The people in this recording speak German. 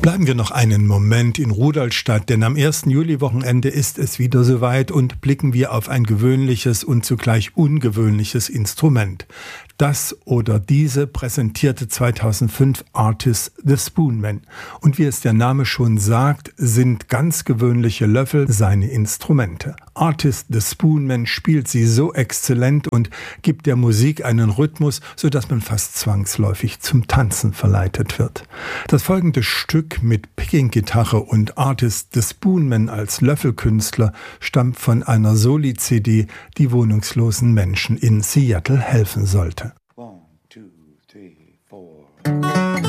Bleiben wir noch einen Moment in Rudolstadt, denn am 1. Juli-Wochenende ist es wieder soweit und blicken wir auf ein gewöhnliches und zugleich ungewöhnliches Instrument. Das oder diese präsentierte 2005 Artist The Spoonman. Und wie es der Name schon sagt, sind ganz gewöhnliche Löffel seine Instrumente. Artist The Spoonman spielt sie so exzellent und gibt der Musik einen Rhythmus, sodass man fast zwangsläufig zum Tanzen verleitet wird. Das folgende Stück mit Picking-Gitarre und Artist The Spoonman als Löffelkünstler stammt von einer Soli-CD, die wohnungslosen Menschen in Seattle helfen sollte.